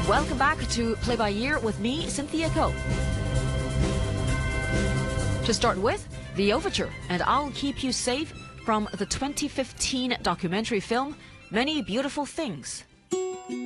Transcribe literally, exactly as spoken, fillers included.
Welcome back to Play by Year with me, Cynthia Ko. To start with, The Overture and I'll Keep You Safe from the twenty fifteen documentary film Many Beautiful Things.